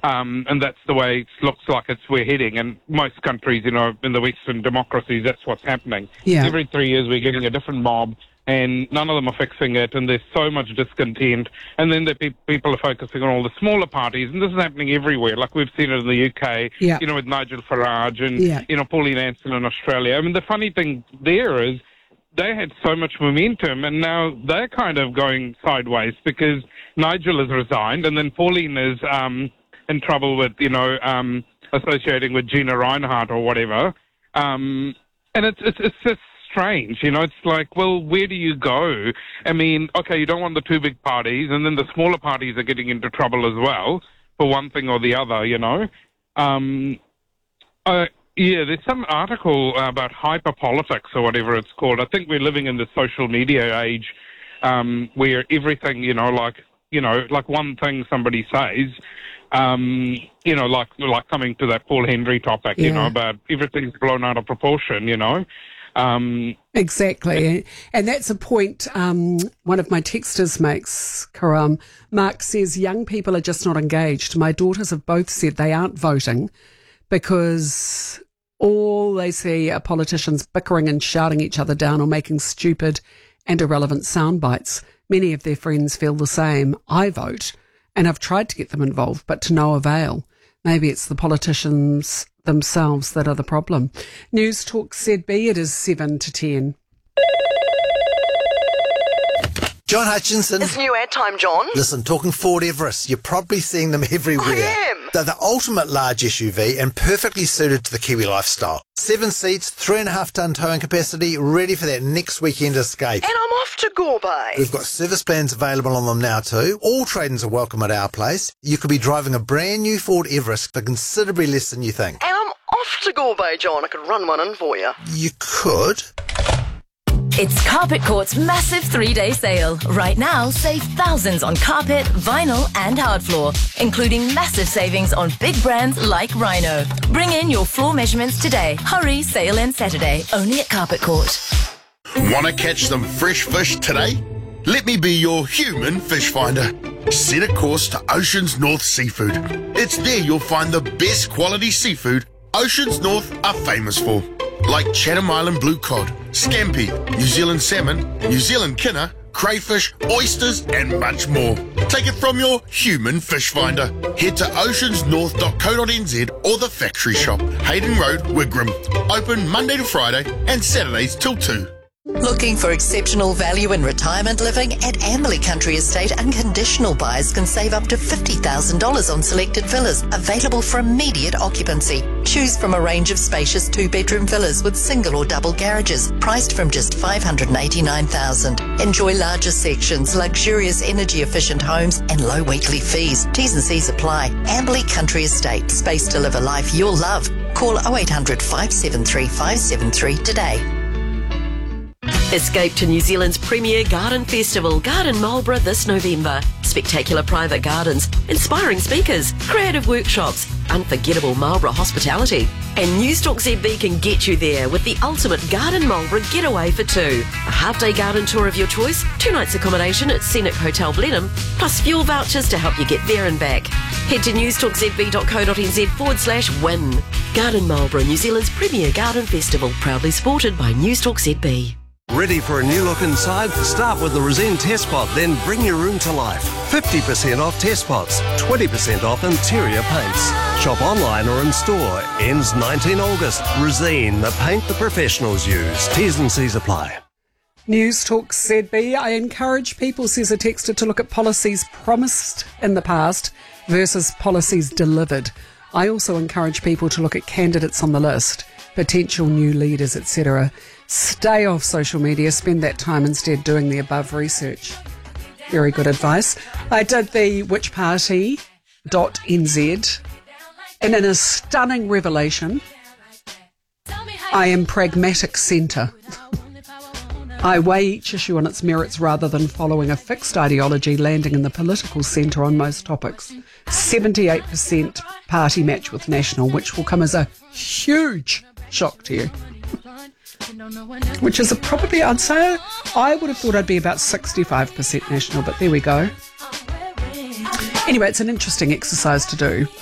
And that's the way it looks like we're heading. And most countries, in the Western democracies, that's what's happening. Yeah. Every 3 years we're getting a different mob, and none of them are fixing it, and there's so much discontent. And then people are focusing on all the smaller parties, and this is happening everywhere. Like we've seen it in the UK, with Nigel Farage and, Pauline Hanson in Australia. I mean, the funny thing there is they had so much momentum, and now they're kind of going sideways because Nigel has resigned, and then Pauline is in trouble with, associating with Gina Reinhardt or whatever. And it's just strange, It's like, well, where do you go? I mean, okay, you don't want the two big parties, and then the smaller parties are getting into trouble as well for one thing or the other, there's some article about hyperpolitics or whatever it's called. I think we're living in the social media age where everything, like one thing somebody says, like coming to that Paul Henry topic, about everything's blown out of proportion, Exactly. And that's a point one of my texters makes, Karam. Mark says, young people are just not engaged. My daughters have both said they aren't voting because all they see are politicians bickering and shouting each other down or making stupid and irrelevant sound bites. Many of their friends feel the same. I vote, and I've tried to get them involved, but to no avail. Maybe it's the politicians themselves that are the problem. News Talk ZB, it is 7 to 10. John Hutchinson. It's new ad time, John. Listen, talking Ford Everest, you're probably seeing them everywhere. I am. They're the ultimate large SUV and perfectly suited to the Kiwi lifestyle. 7 seats, 3.5-ton towing capacity, ready for that next weekend escape. And I'm off to Gorbay. We've got service plans available on them now too. All trade-ins are welcome at our place. You could be driving a brand new Ford Everest for considerably less than you think. And I'm off to Gorbay, John. I could run one in for you. You could. It's Carpet Court's massive 3-day sale. Right now, save thousands on carpet, vinyl and hard floor, including massive savings on big brands like Rhino. Bring in your floor measurements today. Hurry, sale ends Saturday, only at Carpet Court. Want to catch some fresh fish today? Let me be your human fish finder. Set a course to Oceans North Seafood. It's there you'll find the best quality seafood Oceans North are famous for. Like Chatham Island blue cod, scampi, New Zealand salmon, New Zealand kinner, crayfish, oysters and much more. Take it from your human fish finder. Head to oceansnorth.co.nz or the factory shop, Hayden Road, Wigram. Open Monday to Friday and Saturdays till 2. Looking for exceptional value in retirement living? At Amberley Country Estate, unconditional buyers can save up to $50,000 on selected villas, available for immediate occupancy. Choose from a range of spacious 2-bedroom villas with single or double garages, priced from just $589,000. Enjoy larger sections, luxurious energy-efficient homes and low weekly fees. T's and C's apply. Amberley Country Estate, space to live a life you'll love. Call 0800 573 573 today. Escape to New Zealand's premier garden festival, Garden Marlborough, this November. Spectacular private gardens, inspiring speakers, creative workshops, unforgettable Marlborough hospitality. And Newstalk ZB can get you there with the ultimate Garden Marlborough getaway for 2. A half-day garden tour of your choice, 2 nights accommodation at Scenic Hotel Blenheim, plus fuel vouchers to help you get there and back. Head to newstalkzb.co.nz/win. Garden Marlborough, New Zealand's premier garden festival, proudly supported by Newstalk ZB. Ready for a new look inside? Start with the Resene Test Pot, then bring your room to life. 50% off test pots, 20% off interior paints. Shop online or in store. Ends 19 August. Resene, the paint the professionals use. T's and C's apply. News Talk ZB. I encourage people, says a texter, to look at policies promised in the past versus policies delivered. I also encourage people to look at candidates on the list, potential new leaders, etc. Stay off social media. Spend that time instead doing the above research. Very good advice. I did the whichparty.nz, and in a stunning revelation, I am pragmatic centre. I weigh each issue on its merits rather than following a fixed ideology, landing in the political centre on most topics. 78% party match with National, which will come as a huge shock to you. Which is probably, I'd say, I would have thought I'd be about 65% National, but there we go. Anyway, it's an interesting exercise to do.